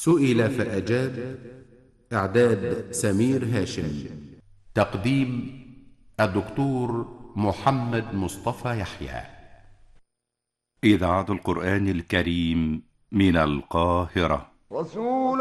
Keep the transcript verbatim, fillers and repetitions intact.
سئل فأجاب. إعداد سمير هاشم. تقديم الدكتور محمد مصطفى يحيى. إذاعة القرآن الكريم من القاهرة. رسول